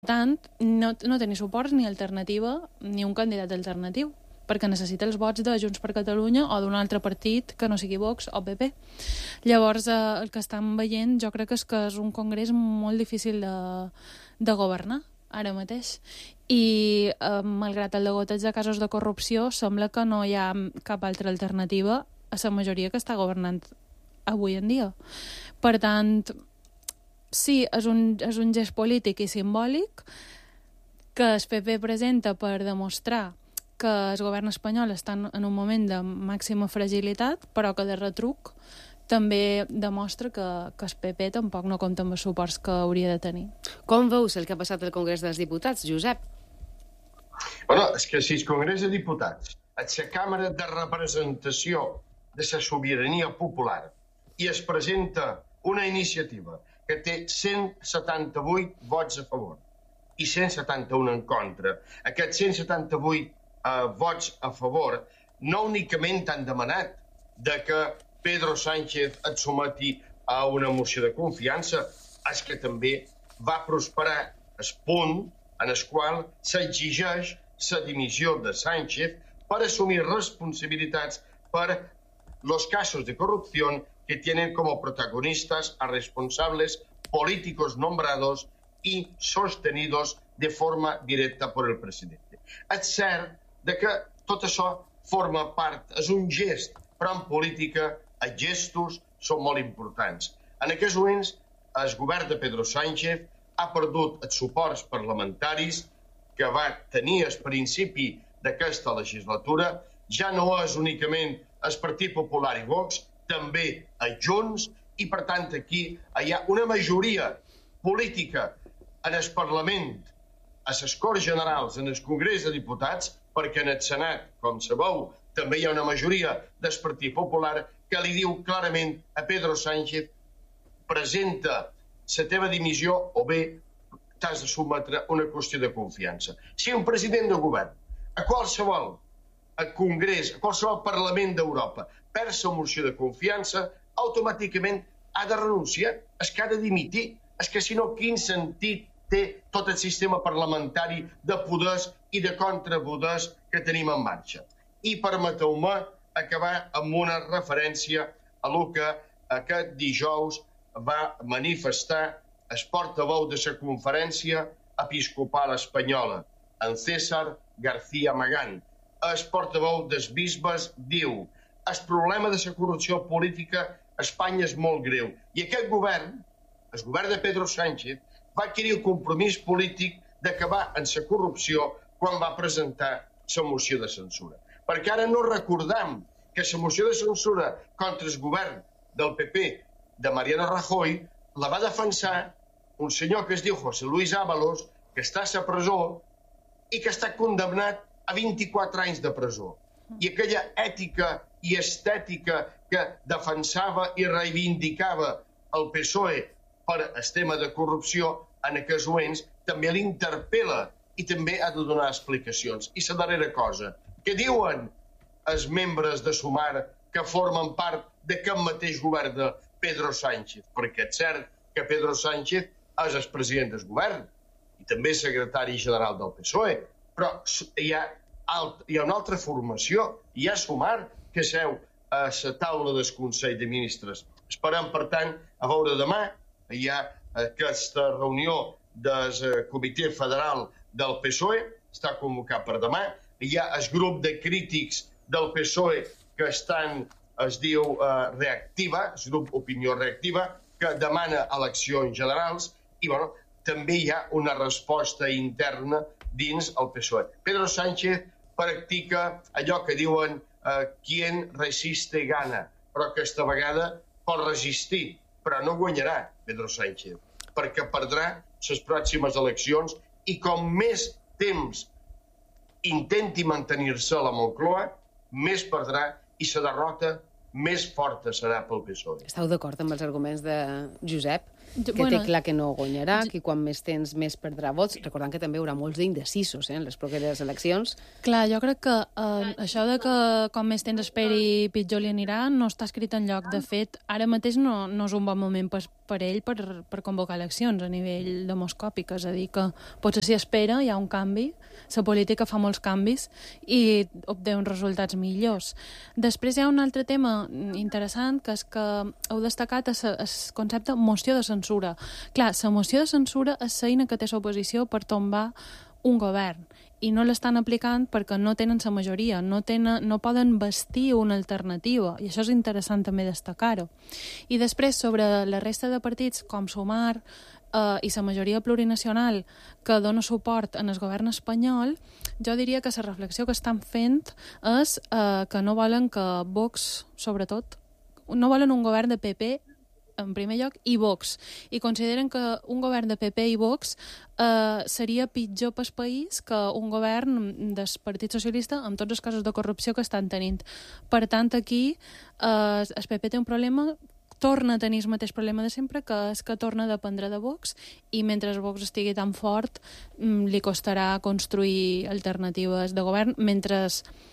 Per tant, no té ni suport ni alternativa, ni un candidat alternatiu, perquè necessita els vots de Junts per Catalunya o d'un altre partit que no sigui Vox o PP. Llavors, el que estan veient jo crec que és un congrés molt difícil de governar ara mateix. I malgrat el degoteig de casos de corrupció, sembla que no hi ha cap altra alternativa a la majoria que està governant avui en dia. Per tant, sí, és un gest polític i simbòlic que el PP presenta per demostrar que el govern espanyol està en un moment de màxima fragilitat, però que de retruc també demostra que el PP tampoc no compta amb els suports que hauria de tenir. Com veus el que ha passat al Congrés dels Diputats, Josep? Bueno, és que si el Congrés de Diputats és la Càmera de Representació de la Sobirania Popular i es presenta una iniciativa que té 178 vots a favor i 171 en contra, aquests 178 vots a favor no únicament han demanat de que Pedro Sánchez et someti a una moció de confiança, és que també va prosperar el punt en el qual s'exigeix la dimissió de Sánchez per assumir responsabilitats per los casos de corrupción que tienen como protagonistas a responsables políticos nombrados y sostenidos de forma directa por el presidente. És cert que tot això forma part, és un gest, però en política els gestos són molt importants. En aquests moments, el govern de Pedro Sánchez ha perdut els suports parlamentaris que va tenir al principi d'aquesta legislatura. Ja no és únicament el Partit Popular i Vox, també els Junts, i per tant aquí hi ha una majoria política en el Parlament, a les Corts Generals, en el Congrés de Diputats, perquè en el Senat, com sabeu, també hi ha una majoria del Partit Popular que li diu clarament a Pedro Sánchez: presenta la teva dimissió o bé t'has de sotmetre una qüestió de confiança. Si un president de govern a qualsevol Congrés, a qualsevol Parlament d'Europa perd la moció de confiança, automàticament ha de renunciar, és que ha de dimitir. És que si no, quin sentit té tot el sistema parlamentari de poders i de contrapoders que tenim en marxa? I permeteu-me acabar amb una referència a el que aquest dijous va manifestar el portaveu de la Conferència Episcopal Espanyola, en César García Magán. El portaveu dels bisbes diu: el problema de la corrupció política a Espanya és molt greu. I aquest govern, el govern de Pedro Sánchez, va adquirir el compromís polític d'acabar amb la corrupció quan va presentar la moció de censura. Perquè ara no recordam que la moció de censura contra el govern del PP de Mariano Rajoy la va defensar un senyor que es diu José Luis Ábalos, que està a la presó i que està condemnat a 24 anys de presó. I aquella ètica i estètica que defensava i reivindicava el PSOE per el tema de corrupció, en aquests moments també l'interpel·la i també ha de donar explicacions. I la darrera cosa, què diuen els membres de Sumar que formen part d'aquest mateix govern de Pedro Sánchez? Perquè és cert que Pedro Sánchez és el president del govern i també secretari general del PSOE, però hi ha una altra formació, hi ha Sumar, que seu a la taula del Consell de Ministres. Esperem, per tant, a veure demà. Hi ha aquesta reunió del Comitè Federal del PSOE, està convocat per demà. Hi ha el grup de crítics del PSOE que estan, es diu Reactiva, el grup Opinió Reactiva, que demana eleccions generals i també hi ha una resposta interna dins el PSOE. Pedro Sánchez practica allò que diuen quien resiste gana, però aquesta vegada pot resistir, però no guanyarà Pedro Sánchez, perquè perdrà les pròximes eleccions i com més temps intenti mantenir-se a la Moncloa, més perdrà i la derrota més forta serà pel PSOE. Esteu d'acord amb els arguments de Josep? que té clar que no guanyarà, que quan més temps més perdrà vots, recordant que també hi haurà molts d'indecisos en les properes eleccions. Clar, jo crec que això de que com més temps esperi pitjor li anirà no està escrit enlloc. De fet, ara mateix no és un bon moment per ell per convocar eleccions a nivell demoscòpic, és a dir, que potser si espera hi ha un canvi, la política fa molts canvis i obté uns resultats millors. Després hi ha un altre tema interessant, que és que heu destacat el concepte moció de censura. Clar, la moció de censura és l'eina que té l'oposició per tombar un govern i no l'estan aplicant perquè no tenen la majoria, no poden vestir una alternativa, i això és interessant també destacar-ho. I després, sobre la resta de partits, com Sumar i la majoria plurinacional que dona suport en el govern espanyol, jo diria que la reflexió que estan fent és que no volen que Vox, sobretot, no volen un govern de PP en primer lloc, i Vox. I consideren que un govern de PP i Vox seria pitjor pel país que un govern del Partit Socialista amb tots els casos de corrupció que estan tenint. Per tant, aquí el PP té un problema, torna a tenir el mateix problema de sempre, que és que torna a dependre de Vox, i mentre Vox estigui tan fort li costarà construir alternatives de govern, mentre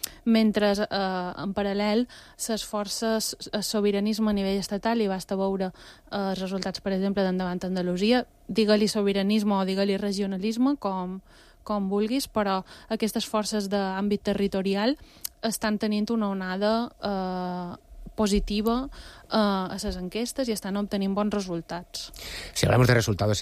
en paral·lel les forces, el sobiranisme a nivell estatal, i basta veure els resultats, per exemple, d'Endavant Andalusia, digue-li sobiranisme o digue-li regionalisme, com vulguis, però aquestes forces d'àmbit territorial estan tenint una onada positiva a las encuestas y están obteniendo buenos resultados. Si hablamos de resultados y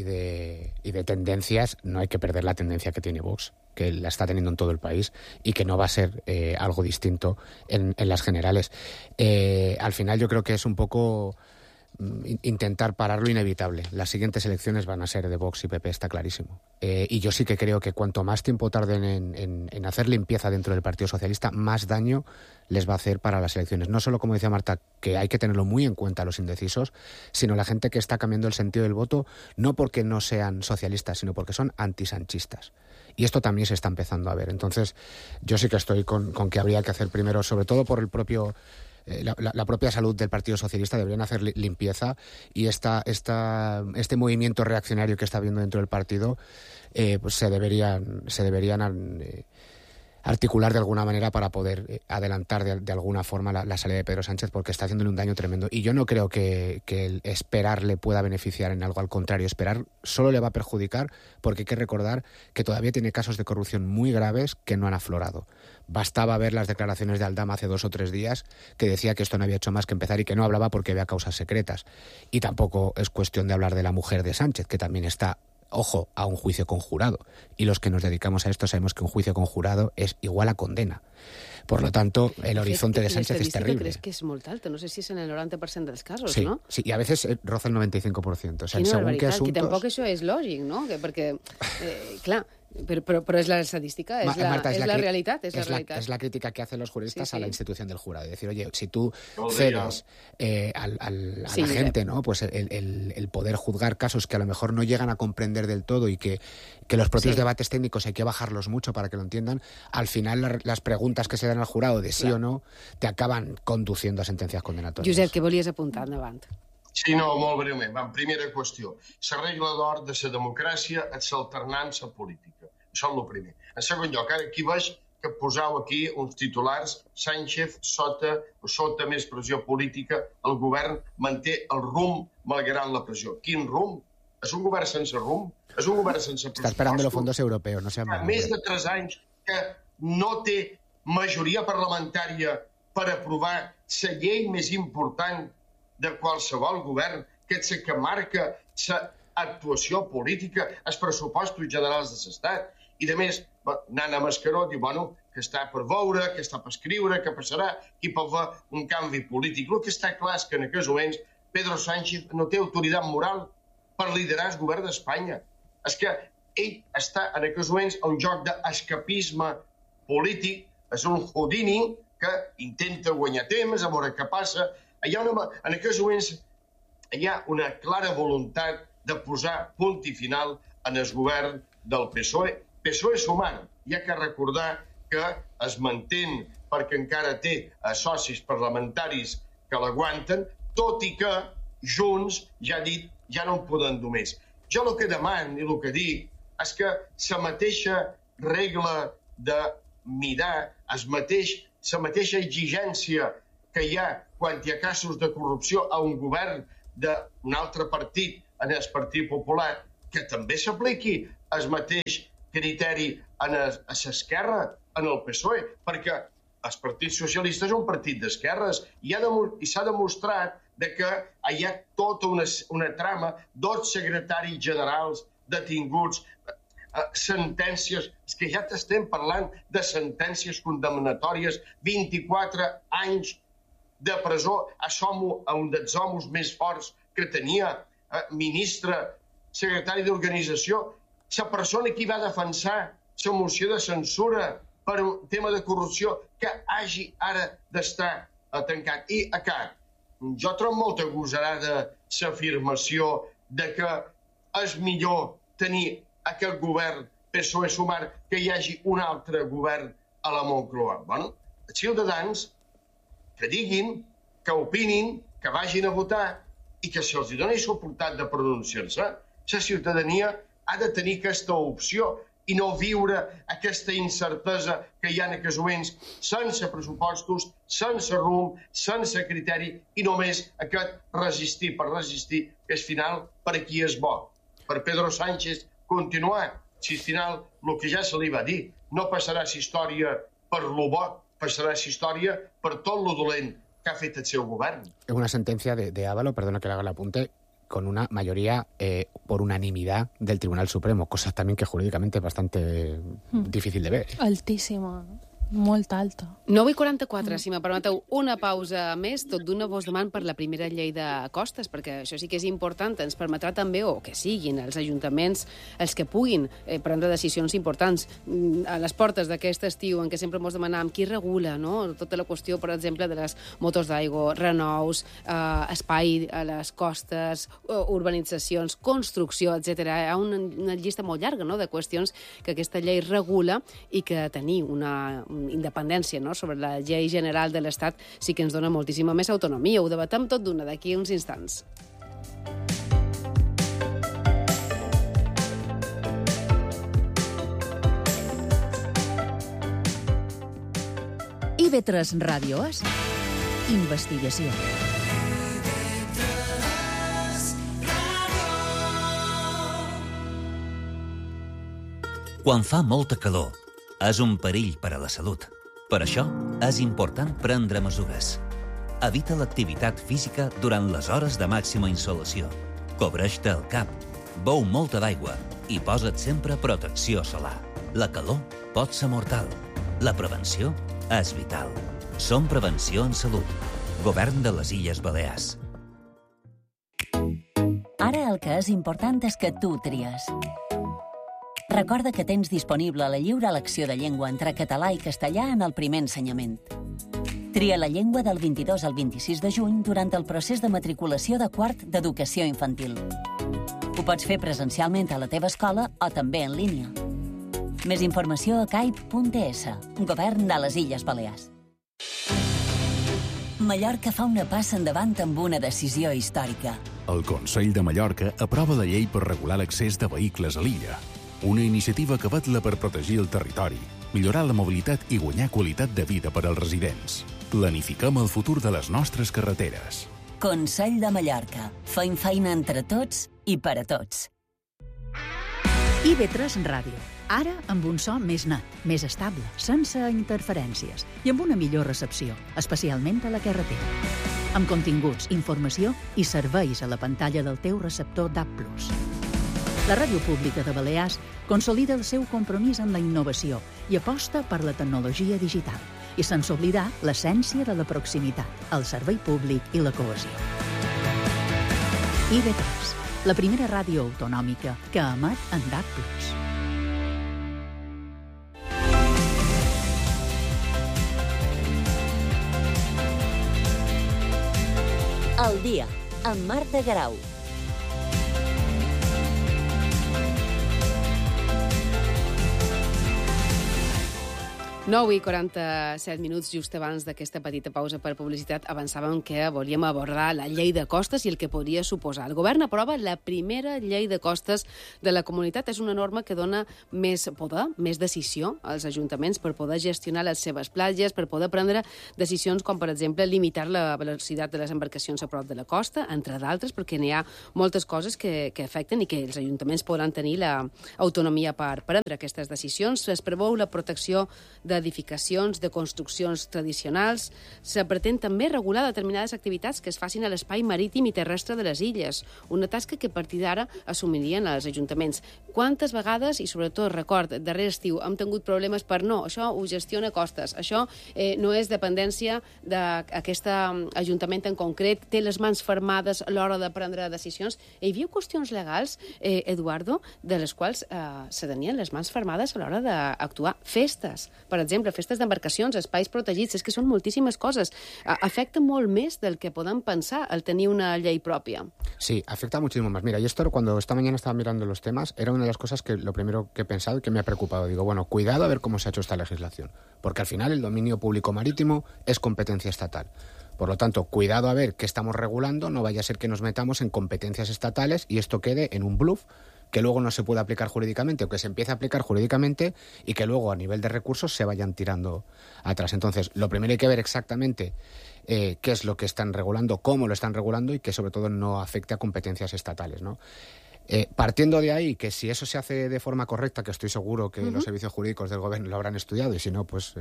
de tendencias, no hay que perder la tendencia que tiene Vox, que la está teniendo en todo el país y que no va a ser algo distinto en las generales. Al final yo creo que es un poco intentar parar lo inevitable. Las siguientes elecciones van a ser de Vox y PP, está clarísimo. Y yo sí que creo que cuanto más tiempo tarden en hacer limpieza dentro del Partido Socialista, más daño les va a hacer para las elecciones. No solo, como decía Marta, que hay que tenerlo muy en cuenta los indecisos, sino la gente que está cambiando el sentido del voto, no porque no sean socialistas, sino porque son antisanchistas. Y esto también se está empezando a ver. Entonces, yo sí que estoy con que habría que hacer primero, sobre todo por el propio... La propia salud del Partido Socialista, deberían hacer limpieza, y este movimiento reaccionario que está habiendo dentro del partido pues se deberían articular de alguna manera para poder adelantar de alguna forma la salida de Pedro Sánchez, porque está haciéndole un daño tremendo. Y yo no creo que el esperar le pueda beneficiar en algo. Al contrario, esperar solo le va a perjudicar, porque hay que recordar que todavía tiene casos de corrupción muy graves que no han aflorado. Bastaba ver las declaraciones de Aldama hace 2 o 3 días, que decía que esto no había hecho más que empezar y que no hablaba porque había causas secretas. Y tampoco es cuestión de hablar de la mujer de Sánchez, que también está, ojo, a un juicio conjurado. Y los que nos dedicamos a esto sabemos que un juicio conjurado es igual a condena. Por lo tanto, el horizonte de Sánchez es terrible. ¿Crees que es molt alto? No sé si és en el 90% dels casos, sí, no? Sí, i a veces roza el 95%. O sea, Quina según qué asuntos... Que tampoc això és lògic, no? Perquè, clar, pero es la estadística, es la realidad. Es la crítica que hacen los juristas a la institución del jurado. Es decir, oye, si tú cedes a la gente, ¿no? Pues el poder juzgar casos que a lo mejor no llegan a comprender del todo, y que los propios debates técnicos hay que bajarlos mucho para que lo entiendan, al final las preguntas que se dan al jurado de sí o no te acaban conduciendo a sentencias condenatorias. Josep, què volies apuntar endavant? Sí, no, molt breument. Primera qüestió. La regla d'or de la democràcia és l'alternança política. Això és el primer. En segon lloc, ara aquí veig que poseu aquí uns titulars: Sánchez sota més pressió política, el govern manté el rumb malgrat la pressió. Quin rumb? És un govern sense rumb? És un govern sense pressupostos? Está esperando los fondos europeos, no sé. Més de 3 anys que no té majoria parlamentària per aprovar la llei més important de qualsevol govern, que és la que marca l'actuació política, els pressupostos generals de l'Estat. I, a més, Nana Mascaró diu, bueno, que està per veure, que està per escriure, que passarà, qui pot fer un canvi polític. El que està clar és que en aquests moments Pedro Sánchez no té autoritat moral per liderar el govern d'Espanya. És que ell està en aquests moments a un joc d'escapisme polític, és un Houdini que intenta guanyar temps, a veure què passa. En aquests moments hi ha una clara voluntat de posar punt i final en el govern del PSOE. PSOE Sumar, hi ha que recordar que es mantén perquè encara té socis parlamentaris que l'aguanten, tot i que Junts ja ha dit ja no en poden dur més. Jo el que demano i el que dic és que la mateixa regla de mirar, la mateixa exigència que hi ha quan hi ha casos de corrupció a un govern d'un altre partit, en el Partit Popular, que també s'apliqui el mateix criteri a l'esquerra, en el PSOE, perquè el Partit Socialista és un partit d'esquerres i s'ha demostrat que hi ha tota una trama, 2 secretaris generals detinguts, sentències, és que ja t'estem parlant de sentències condemnatòries, 24 anys de presó, un dels homes més forts que tenia, ministre, secretari d'organització, la persona que va defensar la moció de censura per un tema de corrupció que hagi ara d'estar tancat. I acá, jo trobo molta agosarada l'afirmació que és millor tenir aquest govern PSOE-Sumar que hi hagi un altre govern a la Moncloa. Bueno, els ciutadans que diguin, que opinin, que vagin a votar i que se'ls doni l'oportunitat de pronunciar-se. La ciutadania ha de tenir aquesta opció i no viure aquesta incertesa que hi ha en aquests moments sense pressupostos, sense rumb, sense criteri i només aquest resistir per resistir, que al final per a qui és bo. Per Pedro Sánchez continuar, si al final el que ja se li va dir, no passarà la història per lo bo, passarà la història per tot lo dolent que ha fet el seu govern. Una sentencia de Ábalos, perdona que le haga el apunte, con una mayoría por unanimidad del Tribunal Supremo, cosa también que jurídicamente es bastante difícil de ver. Altíssima, molt alta. 9:44, si me permeteu una pausa més, tot d'una vos deman per la primera llei de costes, perquè això sí que és important, ens permetrà també, o que siguin els ajuntaments els que puguin prendre decisions importants a les portes d'aquest estiu, en què sempre mos demanàvem qui regula, no? Tota la qüestió, per exemple, de les motors d'aigua, renous, espai a les costes, urbanitzacions, construcció, etc. Hi ha una llista molt llarga, no?, de qüestions que aquesta llei regula i que tenir una independència, no?, sobre la llei general de l'Estat sí que ens dona moltíssima més autonomia. Ho debatem tot d'una d'aquí uns instants. IB3 Ràdio és investigació. Quan fa molta calor, és un perill per a la salut. Per això, és important prendre mesures. Evita l'activitat física durant les hores de màxima insolació. Cobreix-te el cap, beu molta d'aigua i posa't sempre protecció solar. La calor pot ser mortal. La prevenció és vital. Som Prevenció en Salut. Govern de les Illes Balears. Ara el que és important és que tu tries. Recorda que tens disponible la lliure elecció de llengua entre català i castellà en el primer ensenyament. Tria la llengua del 22 al 26 de juny durant el procés de matriculació de quart d'educació infantil. Ho pots fer presencialment a la teva escola o també en línia. Més informació a caip.es, Govern de les Illes Balears. Mallorca fa una passa endavant amb una decisió històrica. El Consell de Mallorca aprova la llei per regular l'accés de vehicles a l'illa. Una iniciativa que vetlla per protegir el territori, millorar la mobilitat i guanyar qualitat de vida per als residents. Planifiquem el futur de les nostres carreteres. Consell de Mallorca. Fem feina entre tots i per a tots. IB3 Ràdio. Ara amb un so més net, més estable, sense interferències i amb una millor recepció, especialment a la carretera. Amb continguts, informació i serveis a la pantalla del teu receptor DAB+. La Ràdio Pública de Balears consolida el seu compromís amb la innovació i aposta per la tecnologia digital, i sense oblidar l'essència de la proximitat, el servei públic i la cohesió. IB3, la primera ràdio autonòmica que emet en DAB+. El dia, amb Marta Garau. 9:47 minuts, just abans d'aquesta petita pausa per publicitat, avançàvem que volíem abordar la llei de costes i el que podria suposar. El govern aprova la primera llei de costes de la comunitat. És una norma que dona més poder, més decisió als ajuntaments per poder gestionar les seves platges, per poder prendre decisions com, per exemple, limitar la velocitat de les embarcacions a prop de la costa, entre d'altres, perquè n'hi ha moltes coses que afecten i que els ajuntaments podran tenir l'autonomia per prendre aquestes decisions. Es preveu la protecció d'edificacions, de construccions tradicionals. Se pretén també regular determinades activitats que es facin a l'espai marítim i terrestre de les illes, una tasca que a partir d'ara assumirien els ajuntaments. Quantes vegades, i sobretot, record, darrer estiu, hem tingut problemes per no, això ho gestiona costes, això no és dependència d'aquest ajuntament en concret, té les mans fermades a l'hora de prendre decisions. Hi havia qüestions legals, Eduardo, de les quals se tenien les mans fermades a l'hora d'actuar. Festes, per exemple, festes d'embarcacions, espais protegits, és que són moltíssimes coses. Afecta molt més del que podem pensar el tenir una llei propia. Sí, afecta muchísimo más. Mira, y esto cuando esta mañana estaba mirando los temas, era una de las cosas que lo primero que he pensado y que me ha preocupado. Digo, bueno, cuidado a ver cómo se ha hecho esta legislación, porque al final el dominio público marítimo es competencia estatal. Por lo tanto, cuidado a ver qué estamos regulando, no vaya a ser que nos metamos en competencias estatales y esto quede en un bluff que luego no se puede aplicar jurídicamente o que se empiece a aplicar jurídicamente y que luego a nivel de recursos se vayan tirando atrás. Entonces, lo primero hay que ver exactamente qué es lo que están regulando, cómo lo están regulando y que sobre todo no afecte a competencias estatales, ¿no? Partiendo de ahí, que si eso se hace de forma correcta, que estoy seguro que los servicios jurídicos del gobierno lo habrán estudiado y si no, pues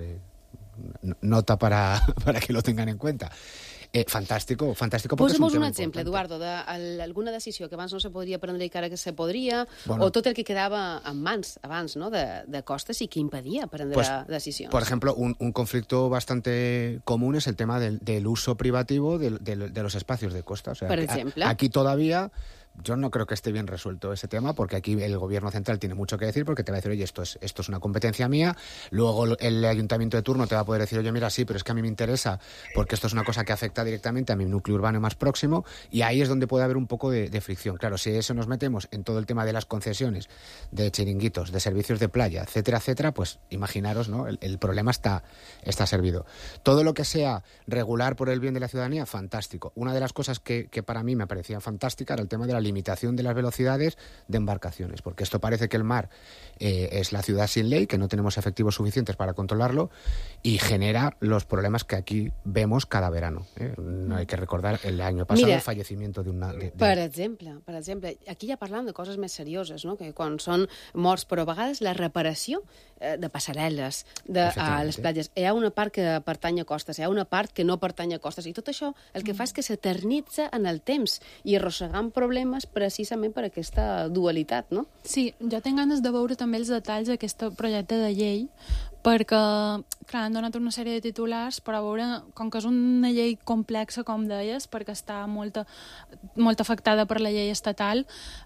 nota para que lo tengan en cuenta. Fantàstico, fantàstico. Posa'm un exemple, Eduardo, d'alguna decisió que abans no se podria prendre i que ara que se podria, o tot el que quedava en mans abans, ¿no?, de costes i que impedia prendre decisions. Por ejemplo, un conflicto bastante común es el tema del uso privativo de los espacios de costa. O sea, por ejemplo. Aquí todavía yo no creo que esté bien resuelto ese tema, porque aquí el gobierno central tiene mucho que decir, porque te va a decir, oye, esto es una competencia mía. Luego el ayuntamiento de turno te va a poder decir, oye, mira, sí, pero es que a mí me interesa, porque esto es una cosa que afecta directamente a mi núcleo urbano más próximo, y ahí es donde puede haber un poco de fricción. Claro, si eso nos metemos en todo el tema de las concesiones, de chiringuitos, de servicios de playa, etcétera, etcétera, pues imaginaros, ¿no? El problema está servido. Todo lo que sea regular por el bien de la ciudadanía, fantástico. Una de las cosas que para mí me parecía fantástica era el tema de la limitación de las velocidades de embarcaciones, porque esto parece que el mar es la ciudad sin ley, que no tenemos efectivos suficientes para controlarlo y genera los problemas que aquí vemos cada verano. No hay que recordar el año pasado el fallecimiento de una... Per exemple, aquí ja parlant de coses més serioses, no?, que quan són morts, però a vegades la reparació de passarel·les a les platges. Hi ha una part que pertany a costes, hi ha una part que no pertany a costes, i tot això el que fa és que s'eternitza en el temps i arrossegant problemes precisament per aquesta dualitat, no? Sí, jo tinc ganes de veure també els detalls d'aquest projecte de llei, perquè, clar, han donat una sèrie de titulars, però a veure, com que és una llei complexa, com deies, perquè està molt afectada per la llei estatal,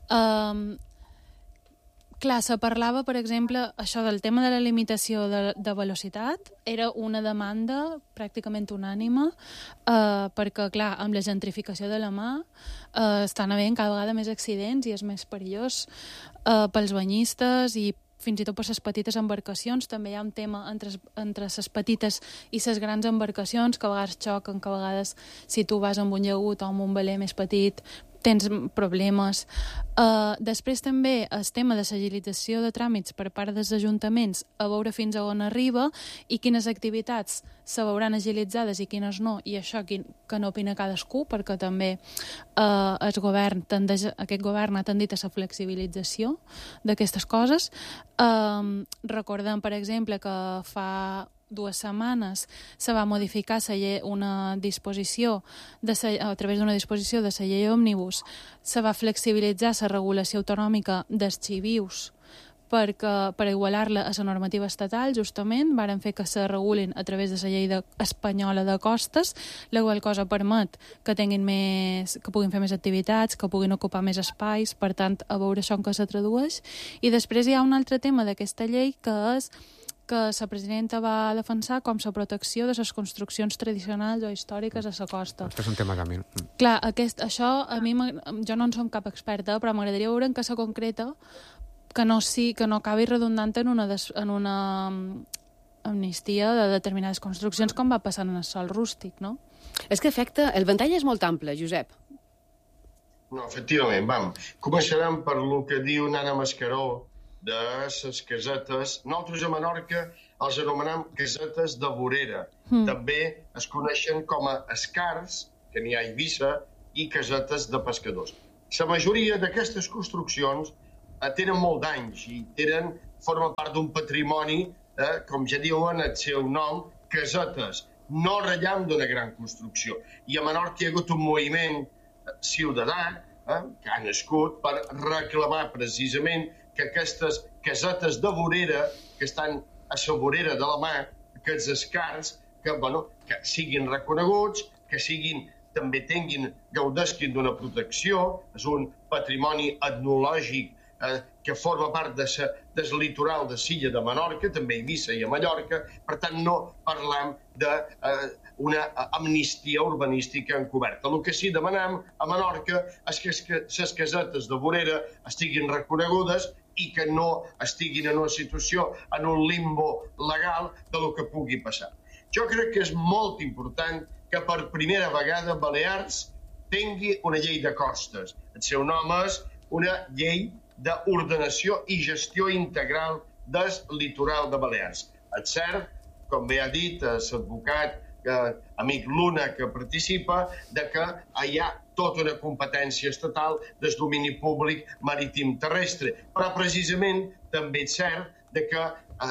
clar, se parlava, per exemple, això del tema de la limitació de velocitat, era una demanda pràcticament unànime, perquè, clar, amb la gentrificació de la mar estan havent cada vegada més accidents i és més perillós pels banyistes i fins i tot per les petites embarcacions. També hi ha un tema entre les petites i les grans embarcacions que a vegades xoquen, que a vegades si tu vas amb un llagut o amb un veler més petit tens problemes. Després també el tema de l'agilització de tràmits per part dels ajuntaments, a veure fins a on arriba i quines activitats se veuran agilitzades i quines no, i això que n'opina cadascú, perquè també aquest govern ha tendit a la flexibilització d'aquestes coses. Recordem, per exemple, que fa 2 setmanes se va modificar una disposició a través d'una disposició de la llei òmnibus, se va flexibilitzar la regulació autonòmica dels xivius per igualar-la a la normativa estatal, justament, varen fer que se regulin a través de la llei espanyola de costes, la qual cosa permet que puguin fer més activitats, que puguin ocupar més espais, per tant, a veure això en què se tradueix. I després hi ha un altre tema d'aquesta llei, que és que la presidenta va defensar com la protecció de les construccions tradicionals o històriques a la costa. Això és un tema també. Clar, això a mi, jo no en som cap experta, però m'agradaria veure en què se concreta que no acabi redundant en amnistia de determinades construccions, com va passar en el sòl rústic, no? És que afecta... El ventall és molt ample, Josep. No, efectivament, començarem per lo que diu Nana Mascaró de les casetes. Nosaltres a Menorca els anomenem casetes de vorera. També es coneixen com a escars, que n'hi ha a Eivissa, i casetes de pescadors. La majoria d'aquestes construccions tenen molt d'anys i formen part d'un patrimoni, com ja diuen el seu nom, casetes, no rellam d'una gran construcció. I a Menorca hi ha hagut un moviment ciutadà que ha nascut per reclamar precisament que aquestes casetes de vorera, que estan a la vorera de la mà, aquests escars, que siguin reconeguts, que també gaudesquin d'una protecció, és un patrimoni etnològic que forma part del litoral de l'illa de Menorca, també a Eivissa i a Mallorca. Per tant, no parlem d'una amnistia urbanística encoberta. El que sí demanem a Menorca és que les casetes de vorera estiguin reconegudes i que no estiguin en una situació, en un limbo legal del que pugui passar. Jo crec que és molt important que per primera vegada Balears tingui una llei de costes. El seu nom és una llei d'ordenació i gestió integral del litoral de Balears. És cert, com bé ha dit l'advocat amic Luna que participa, que hi ha tota una competència estatal del domini públic marítim terrestre. Però precisament també és cert que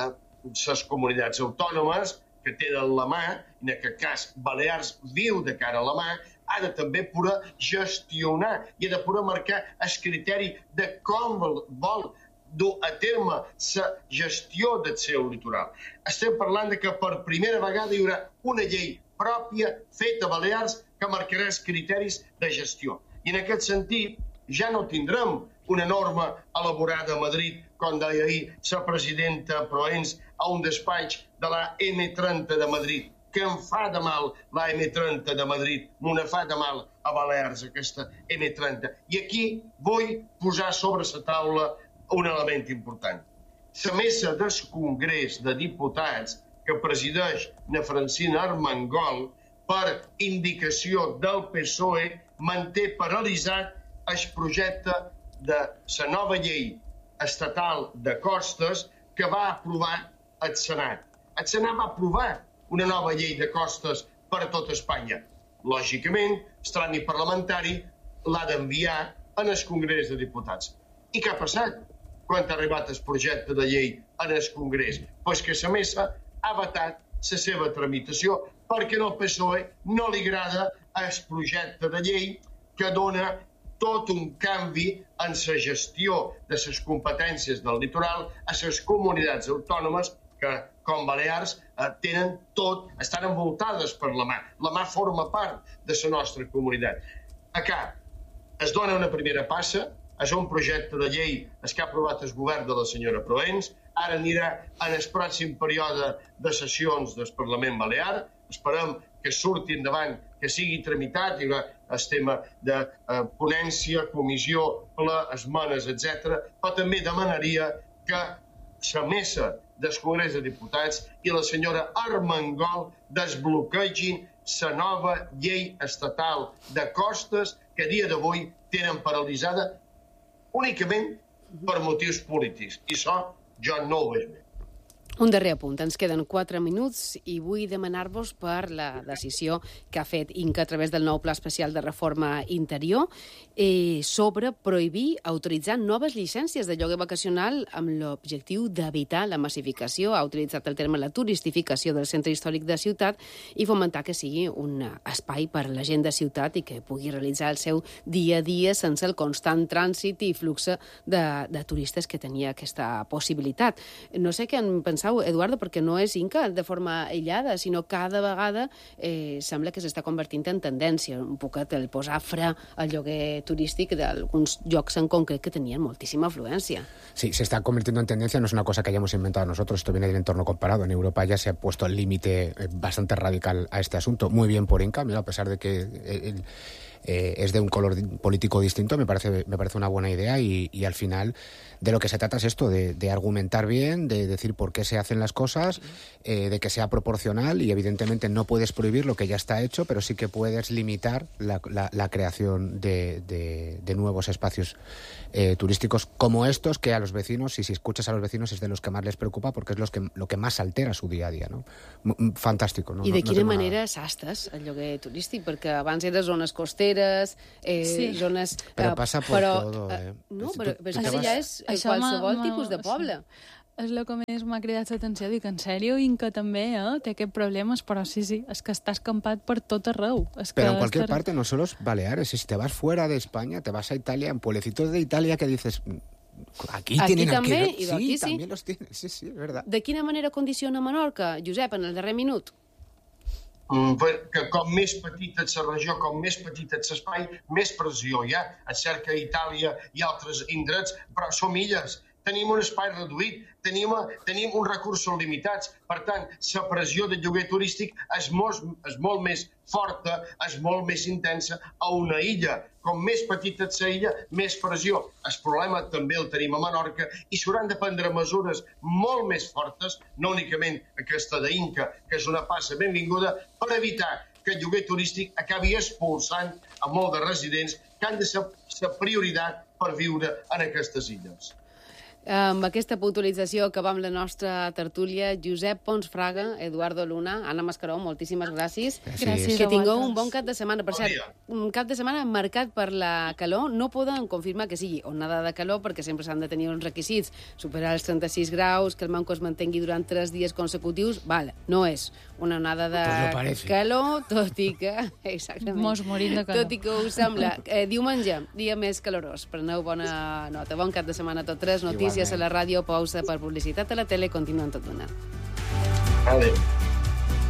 les comunitats autònomes que tenen la mà, en aquest cas Balears viu de cara a la mà, ha de també poder gestionar i ha de poder marcar el criteri de com vol dur a terme la gestió del seu litoral. Estem parlant que per primera vegada hi haurà una llei pròpia feta a Balears que marcarà els criteris de gestió. I en aquest sentit ja no tindrem una norma elaborada a Madrid, com deia ahir la presidenta Proens a un despatx de la M30 de Madrid, que em fa de mal la M30 de Madrid, no ne fa de mal a Balears aquesta M30. I aquí vull posar sobre la taula un element important. La mesa del Congrés de Diputats que presideix na Francina Armengol, per indicació del PSOE, manté paralitzat el projecte de la nova llei estatal de costes que va aprovar el Senat. El Senat va aprovar una nova llei de costes per a tot Espanya. Lògicament, el tràmit parlamentari l'ha d'enviar en el Congrés de Diputats. I què ha passat quan ha arribat el projecte de llei en el Congrés? Doncs que la mesa ha vetat la seva tramitació perquè al PSOE no li agrada el projecte de llei que dona tot un canvi en la gestió de les competències del litoral a les comunitats autònomes que, com Balears, tenen tot, estan envoltades per la mar. La mar forma part de la nostra comunitat. Acá es dona una primera passa, és un projecte de llei que ha aprovat el govern de la senyora Proens, ara anirà en el pròxim període de sessions del Parlament Balear, esperem que surti endavant, que sigui tramitat, hi haurà el tema de ponència, comissió, ple, esmenes, etc. Però també demanaria que la mesa del Congrés de Diputats i la senyora Armengol desbloquegin la nova llei estatal de costes que a dia d'avui tenen paralitzada únicament per motius polítics. I això jo no ho veig bé. Un darrer apunt. Ens queden 4 minuts i vull demanar-vos per la decisió que ha fet Inca a través del nou Pla Especial de Reforma Interior sobre prohibir autoritzar noves llicències de lloguer vacacional amb l'objectiu d'evitar la massificació. Ha utilitzat el terme la turistificació del centre històric de ciutat i fomentar que sigui un espai per a la gent de ciutat i que pugui realitzar el seu dia a dia sense el constant trànsit i flux de turistes que tenia aquesta possibilitat. No sé què en penseu, Eduardo, perquè no és Inca de forma aïllada, sinó cada vegada sembla que s'està convertint en tendència un poquet el posar fre al lloguer turístic d'alguns llocs en concret que tenien moltísima afluencia. Sí, se está convirtiendo en tendencia, no es una cosa que hayamos inventado nosotros, esto viene del entorno comparado. En Europa ya se ha puesto el límite bastante radical a este asunto. Muy bien por Inca, mira, a pesar de que es de un color político distinto, me parece una buena idea y al final de lo que se trata es esto, de argumentar bien, de decir por qué se hacen las cosas, de que sea proporcional y evidentemente no puedes prohibir lo que ya está hecho, pero sí que puedes limitar la creación de nuevos espacios turísticos como estos, que a los vecinos, y si escuchas a los vecinos, es de los que más les preocupa porque es lo que más altera su dia a dia, no? Fantàstic. No? I de quina manera s'hastes el lloguer turístic? Perquè abans era zones costeres, zones... Però passa por todo, No, però això ja és qualsevol tipus de poble. És el que més m'ha cridat l'atenció. Dic, en sèrio, Inca també té aquests problemes, però sí, és que està escampat per tot arreu. Pero en cualquier parte, no solo es Baleares. Si te vas fuera de España, te vas a Italia, en pueblecitos de Italia que dices... Aquí tienen també, alquiler. i d'aquí sí. També los tienen. Sí, és verdad. De quina manera condiciona Menorca, Josep, en el darrer minut? Que com més petita és la regió, com més petit és l'espai, més pressió hi ha. És cert que Itàlia i altres indrets, però som illes. Tenim un espai reduït, tenim uns recursos limitats. Per tant, la pressió del lloguer turístic és molt més forta, és molt més intensa a una illa. Com més petita és la illa, més pressió. El problema també el tenim a Menorca i s'hauran de prendre mesures molt més fortes, no únicament aquesta d'Inca, que és una passa benvinguda, per evitar que el lloguer turístic acabi expulsant a molts de residents que han de ser la prioritat per viure en aquestes illes. Amb aquesta puntualització acabam la nostra tertúlia. Josep Pons Fraga, Eduardo Luna, Anna Mascaró, moltíssimes gràcies. Gràcies que a tingueu vosaltres. un bon cap de setmana. Per cert, un cap de setmana marcat per la calor. No poden confirmar que sigui onada de calor perquè sempre s'han de tenir uns requisits. Superar els 36 graus, que el manco es mantengui durant 3 dies consecutius. Vale, no és una onada de calor, tot i que... Exactament. Mos morim de calor. Tot i que us sembla. Diumenge, dia més calorós. Preneu bona nota. Bon cap de setmana a tots tres. Notícies a la ràdio, pausa per publicitat a la tele, continuen tot donant. Adéu.